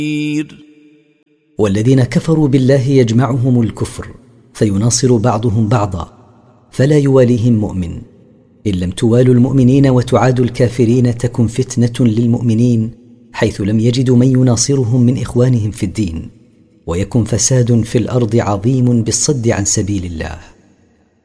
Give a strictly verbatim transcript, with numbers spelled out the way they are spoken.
والذين كفروا بالله يجمعهم الكفر فيناصر بعضهم بعضا فلا يواليهم مؤمن. إن لم توالوا المؤمنين وتعادوا الكافرين تكن فتنة للمؤمنين حيث لم يجدوا من يناصرهم من إخوانهم في الدين، ويكن فساد في الأرض عظيم بالصد عن سبيل الله.